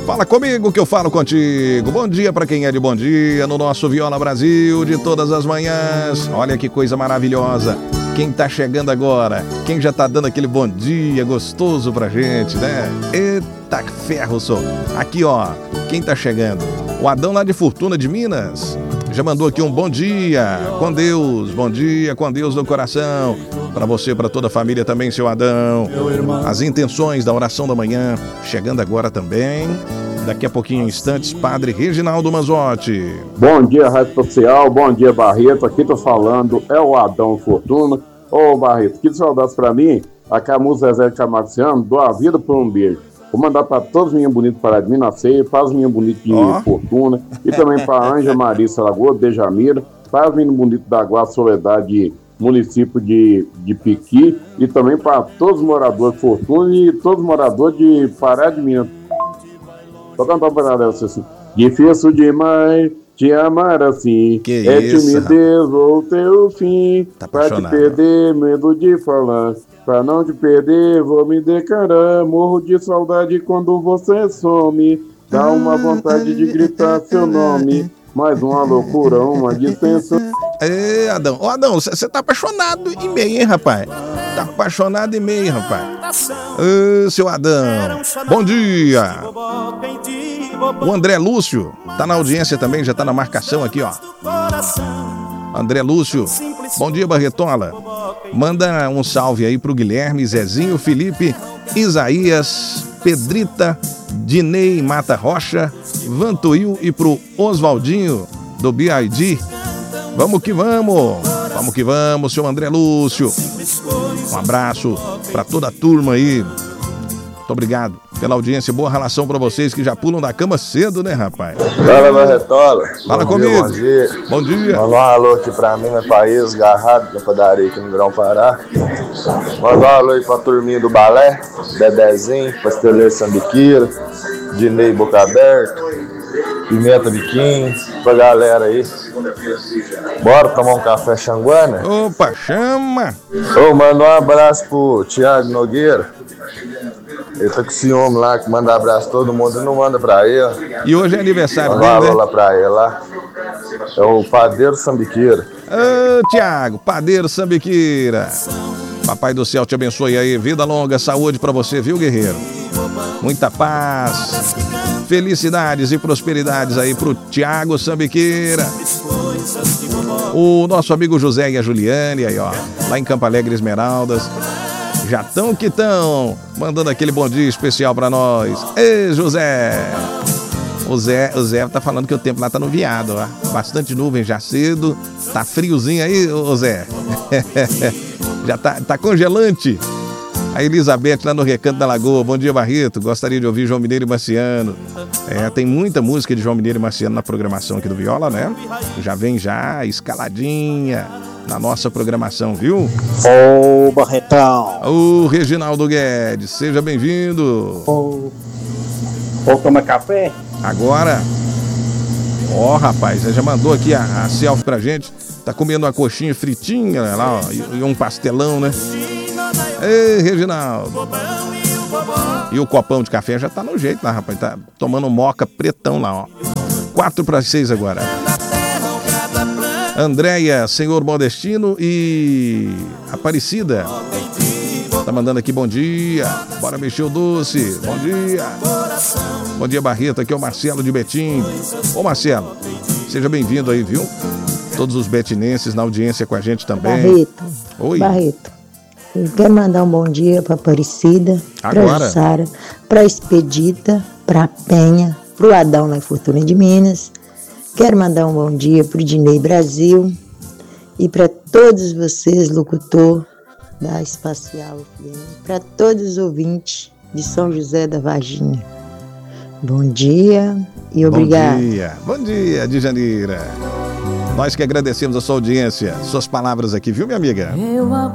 Fala comigo que eu falo contigo. Bom dia para quem é de bom dia no nosso Viola Brasil de todas as manhãs. Olha que coisa maravilhosa. Quem tá chegando agora, quem já tá dando aquele bom dia gostoso pra gente, né? Eita ferro, só. Aqui, ó, quem tá chegando? O Adão lá de Fortuna de Minas. Já mandou aqui um bom dia com Deus, bom dia com Deus no coração. Para você, para toda a família também, seu Adão. As intenções da oração da manhã, chegando agora também. Daqui a pouquinho, em instantes, Padre Reginaldo Manzotti. Bom dia, Rádio Social, bom dia, Barreto. Aqui tô falando, é o Adão Fortuna. Ô, Barreto, que saudades pra mim. Aqui a música Zezé Camarciano, dou a vida por um beijo. Vou mandar para todos os meninos bonitos para de Minas Ceia, para os meninos bonitos de Fortuna, e também para a Anja Marissa Lagoa, de Jamira, para os meninos bonitos da Guarda Soledade, município de Piqui, e também para todos os moradores de Fortuna e todos os moradores de Pará de Minas. Vou cantar para ela assim: difícil demais te amar assim, que é isso, timidez ou teu fim, tá pra te perder, medo de falar. Pra não te perder, vou me declarar. Morro de saudade quando você some. Dá uma vontade de gritar seu nome. Mais uma loucura, uma dispensa. Ê, Adão. Ô, Adão, você tá apaixonado em meio, hein, rapaz? Tá apaixonado em meio, rapaz. Ô, seu Adão. Bom dia. O André Lúcio tá na audiência também, já tá na marcação aqui, ó. André Lúcio. Bom dia, Barretola. Manda um salve aí pro Guilherme, Zezinho, Felipe, Isaías, Pedrita, Dinei Mata Rocha, Vantuil e pro Oswaldinho do BID. Vamos que vamos! Vamos que vamos, seu André Lúcio. Um abraço pra toda a turma aí. Muito obrigado pela audiência, boa relação pra vocês que já pulam da cama cedo, né, rapaz? Fala, Barretola. Fala bom comigo. Dia, bom dia. Bom dia. Manda um alô aqui pra mim, meu país, Garrado, na padaria aqui no Grão Pará. Manda um alô aí pra turminha do balé, Bebezinho, Pasteleiro Sambiquira, Dinei Boca Aberta, Pimenta Biquinho, pra galera aí. Bora tomar um café Xanguana? Opa, chama! Ô, manda um abraço pro Thiago Nogueira. Ele tá com ciúme lá, que manda abraço a todo mundo e não manda pra ele. E hoje é aniversário dele, né? lá pra ele lá. É o Padeiro Sambiqueira. Ô, Thiago, Padeiro Sambiqueira. Papai do céu te abençoe aí. Vida longa, saúde pra você, viu, guerreiro? Muita paz, felicidades e prosperidades aí pro Thiago Sambiqueira. O nosso amigo José e a Juliane aí, ó, lá em Campo Alegre, Esmeraldas. Já tão que tão mandando aquele bom dia especial pra nós. Ei, José! O Zé tá falando que o tempo lá tá nuviado, ó. Bastante nuvem já cedo. Tá friozinho aí, ô Zé. Já tá congelante. A Elizabeth lá no Recanto da Lagoa. Bom dia, Barreto. Gostaria de ouvir João Mineiro e Marciano. Tem muita música de João Mineiro e Marciano na programação aqui do Viola, né? Já vem já escaladinha na nossa programação, viu? Ô, Barretão. Ô, Reginaldo Guedes, seja bem-vindo. Ô, tomar café? Agora. Ó, rapaz, você já mandou aqui a selfie pra gente. Tá comendo uma coxinha fritinha, né, lá, ó, e um pastelão, né? Ei, Reginaldo. E o copão de café já tá no jeito lá, rapaz. Tá tomando um moca pretão lá, ó. 4:06 agora. Andréia, Senhor Modestino e Aparecida. Tá mandando aqui bom dia. Bora mexer o doce. Bom dia. Bom dia, Barreto. Aqui é o Marcelo de Betim. Ô, Marcelo, seja bem-vindo aí, viu? Todos os betinenses na audiência com a gente também. Barreto. Oi. Barreto. Eu quero mandar um bom dia pra Aparecida, pra Sara, pra Expedita, pra Penha, pro Adão lá em Fortuna de Minas. Quero mandar um bom dia pro Dinei Brasil e para todos vocês, locutor da Espacial FM, para todos os ouvintes de São José da Varginha. Bom dia e obrigado. Bom dia, Djanira. Nós que agradecemos a sua audiência, suas palavras aqui, viu, minha amiga?